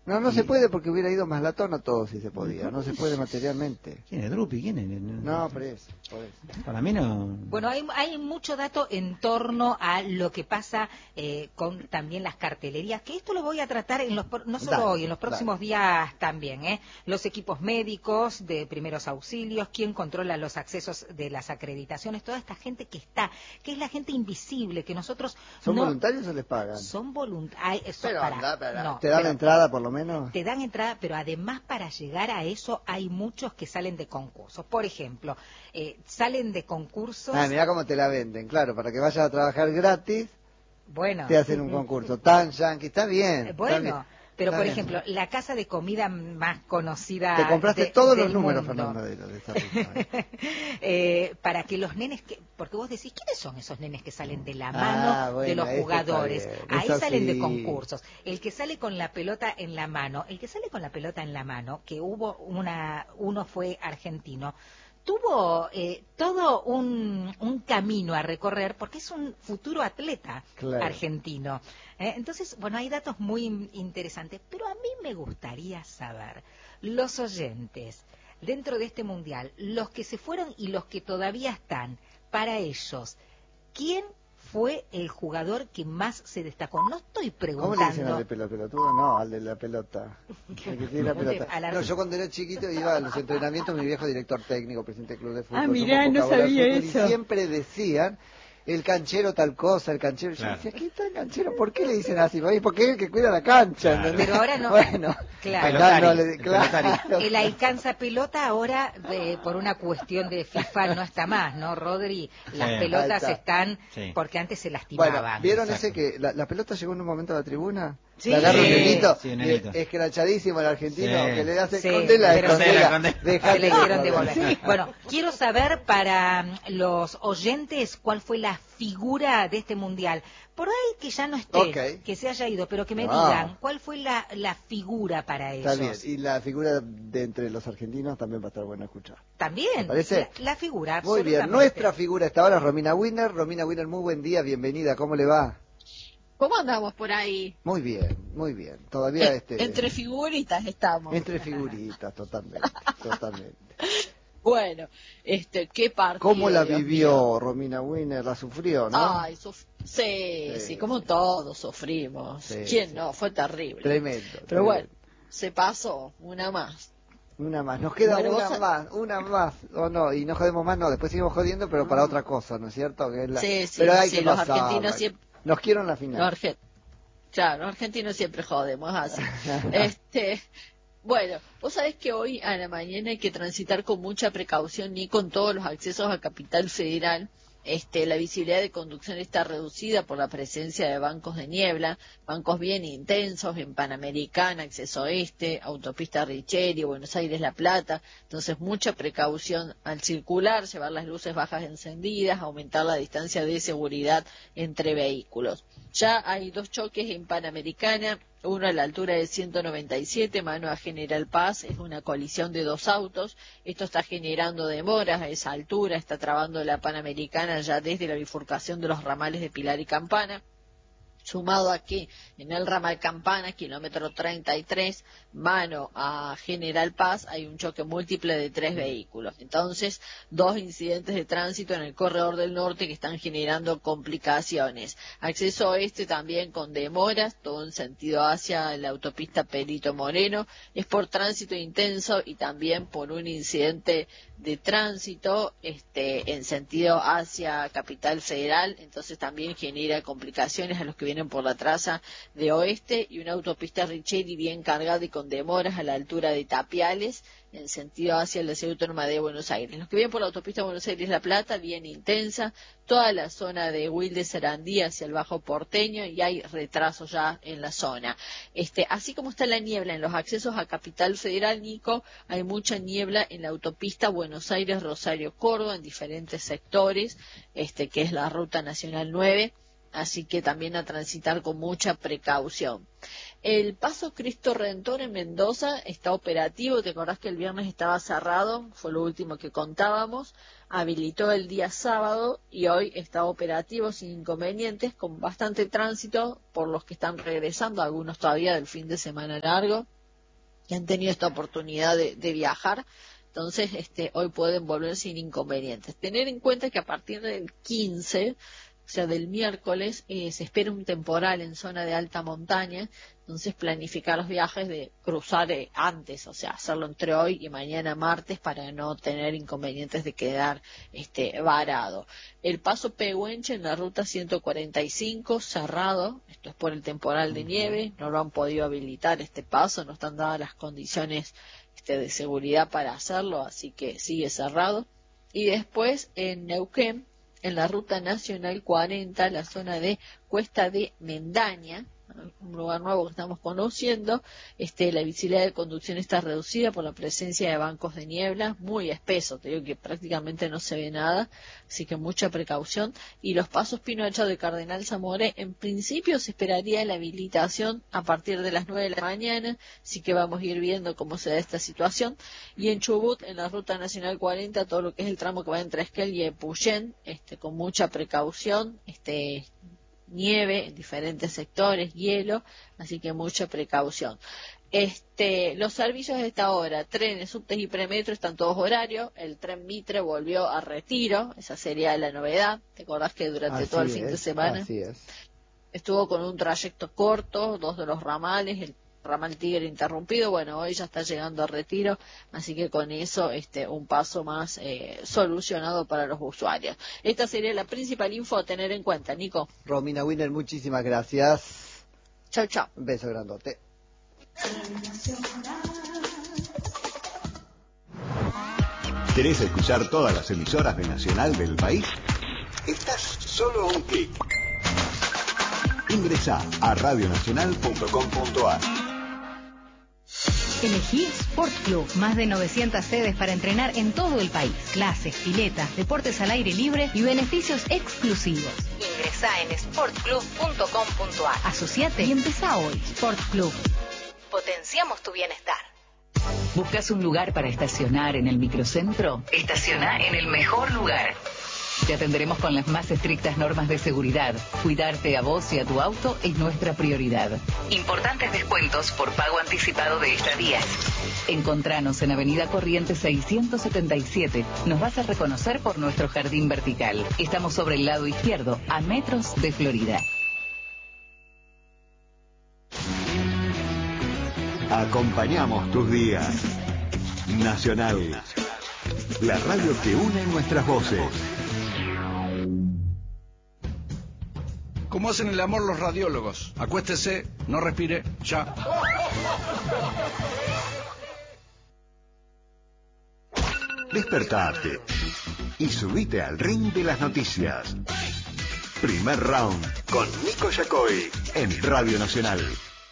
No, no se puede porque hubiera ido más latón a todos si se podía. No se puede materialmente. ¿Quién es Drupi? ¿Quién es? No, por eso. Para mí no. Bueno, hay mucho dato en torno a lo que pasa con también las cartelerías, que esto lo voy a tratar no solo hoy, en los próximos días también. Los equipos médicos de primeros auxilios, quién controla los accesos de las acreditaciones, toda esta gente que es la gente invisible, que nosotros ¿Son voluntarios o les pagan? Son voluntarios. ¿Te dan entrada por lo menos? Te dan entrada, pero además para llegar a eso hay muchos que salen de concursos. Por ejemplo, salen de concursos... mirá cómo te la venden, claro, para que vayas a trabajar gratis, bueno, te hacen un concurso tan yankee, está bien. Bueno, está bien, pero está por bien. ejemplo, la casa de comida más conocida... Te compraste todos los números, mundo. Fernando, de esta risa, para que los nenes... porque vos decís, ¿quiénes son esos nenes que salen de la mano de los jugadores? Ahí salen de concursos. El que sale con la pelota en la mano, que uno fue argentino, tuvo todo un camino a recorrer porque es un futuro atleta argentino. Entonces, bueno, hay datos muy interesantes, pero a mí me gustaría saber, los oyentes, dentro de este mundial, los que se fueron y los que todavía están, para ellos, ¿quién fue el jugador que más se destacó? No estoy preguntando... ¿Cómo le dicen al de pelotudo? No, al de la pelota. El que tiene la pelota. No, yo cuando era chiquito iba a los entrenamientos, mi viejo director técnico, presidente del club de fútbol. Mirá, no sabía eso. Y siempre decían, el canchero tal cosa, el canchero... Yo decía, ¿qué está el canchero? ¿Por qué le dicen así? Porque es el que cuida la cancha. Claro. Pero ahora no... Bueno, claro. Claro. El alcanza pelota ahora, por una cuestión de FIFA, no está más, ¿no, Rodri? Las pelotas están... porque antes se lastimaban. Bueno, ¿vieron ese que la pelota llegó en un momento a la tribuna? Sí. La agarra un nenito, nenito. Escrachadísimo el argentino, que le hace Escondela. Se le hicieron devolver. Bueno, quiero saber para los oyentes cuál fue la figura de este mundial. Por ahí que ya no esté, que se haya ido, pero que me digan cuál fue la figura para ellos. Está bien, y la figura de entre los argentinos también va a estar bueno escuchar. También, ¿Parece? La figura, muy bien, nuestra figura esta hora es Romina Winner. Romina Winner, muy buen día, bienvenida, ¿cómo le va? ¿Cómo andamos por ahí? Muy bien, muy bien. Todavía entre figuritas estamos. Entre figuritas, totalmente. Bueno, qué partido. ¿Cómo la vivió Romina Winner? La sufrió, ¿no? Ay, sí, como todos sufrimos. ¿Quién no? Fue terrible. Tremendo. Pero bueno, se pasó, una más. Nos queda una más, o no, y no jodemos más, no, después seguimos jodiendo, pero para otra cosa, ¿no es cierto? Que es pero hay que los pasar, argentinos siempre... Nos quiero en la final. Claro, los argentinos siempre jodemos así. Bueno, vos sabés que hoy a la mañana hay que transitar con mucha precaución ni con todos los accesos a Capital Federal. La visibilidad de conducción está reducida por la presencia de bancos de niebla, bancos bien intensos en Panamericana, Acceso Oeste, Autopista Richeri, Buenos Aires La Plata. Entonces mucha precaución al circular, llevar las luces bajas encendidas, aumentar la distancia de seguridad entre vehículos. Ya hay 2 choques en Panamericana, uno a la altura de 197, mano a General Paz, es una colisión de 2 autos. Esto está generando demoras a esa altura, está trabando la Panamericana ya desde la bifurcación de los ramales de Pilar y Campana. Sumado a que en el ramal Campana, kilómetro 33, mano a General Paz, hay un choque múltiple de 3 vehículos. Entonces, 2 incidentes de tránsito en el corredor del norte que están generando complicaciones. Acceso oeste también con demoras, todo en sentido hacia la autopista Perito Moreno. Es por tránsito intenso y también por un incidente de tránsito en sentido hacia Capital Federal. Entonces también genera complicaciones a los que vienen por la traza de oeste, y una autopista Richeri bien cargada y con demoras a la altura de Tapiales en sentido hacia la ciudad autónoma de Buenos Aires. Los que vienen por la autopista Buenos Aires-La Plata, bien intensa, toda la zona de Wilde Sarandí hacia el Bajo Porteño, y hay retrasos ya en la zona. Así como está la niebla en los accesos a Capital Federal, Nico, hay mucha niebla en la autopista Buenos Aires-Rosario-Córdoba en diferentes sectores, que es la Ruta Nacional 9. así que también a transitar con mucha precaución. El paso Cristo Redentor en Mendoza está operativo. Te acordás que el viernes estaba cerrado, fue lo último que contábamos. Habilitó el día sábado y hoy está operativo sin inconvenientes, con bastante tránsito por los que están regresando, algunos todavía del fin de semana largo, que han tenido esta oportunidad de viajar. Entonces, hoy pueden volver sin inconvenientes. Tener en cuenta que a partir del 15, o sea, del miércoles, se espera un temporal en zona de alta montaña. Entonces, planificar los viajes de cruzar antes, o sea, hacerlo entre hoy y mañana martes para no tener inconvenientes de quedar varado. El paso Pehuenche en la ruta 145 cerrado, esto es por el temporal de nieve, no lo han podido habilitar este paso, no están dadas las condiciones de seguridad para hacerlo, así que sigue cerrado. Y después en Neuquén, en la ruta nacional 40, la zona de Cuesta de Mendaña, un lugar nuevo que estamos conociendo, la visibilidad de conducción está reducida por la presencia de bancos de niebla, muy espeso, te digo que prácticamente no se ve nada, así que mucha precaución. Y los pasos Pino Hacha de Cardenal Zamoré, en principio se esperaría la habilitación a partir de las 9 de la mañana, así que vamos a ir viendo cómo se da esta situación. Y en Chubut, en la ruta nacional 40, todo lo que es el tramo que va entre Esquel y Epuyén, con mucha precaución, nieve en diferentes sectores, hielo, así que mucha precaución. Los servicios de esta hora, trenes, subtes y premetro están todos horarios. El tren Mitre volvió a Retiro, esa sería la novedad. ¿Te acordás que durante todo el fin de semana estuvo con un trayecto corto, 2 de los ramales, el ramal Tigre interrumpido? Bueno, hoy ya está llegando a Retiro, así que con eso un paso más solucionado para los usuarios. Esta sería la principal info a tener en cuenta, Nico. Romina Winner, muchísimas gracias. Chau, chau. Un beso grandote. ¿Querés escuchar todas las emisoras de Nacional del país? Estás solo a un clic. Ingresá a radionacional.com.ar. Elegí Sport Club, más de 900 sedes para entrenar en todo el país. Clases, piletas, deportes al aire libre y beneficios exclusivos. Ingresá en sportclub.com.ar. Asociate y empezá hoy. Sport Club. Potenciamos tu bienestar. ¿Buscas un lugar para estacionar en el microcentro? Estaciona en el mejor lugar. Te atenderemos con las más estrictas normas de seguridad. Cuidarte a vos y a tu auto es nuestra prioridad. Importantes descuentos por pago anticipado de estadías. Encontranos en Avenida Corrientes 677. Nos vas a reconocer por nuestro jardín vertical. Estamos sobre el lado izquierdo, a metros de Florida. Acompañamos tus días. Nacional. La radio que une nuestras voces. ¿Cómo hacen el amor los radiólogos? Acuéstese, no respire, ya. Despertate y subite al ring de las noticias. Primer round con Nico Yacoy en Radio Nacional.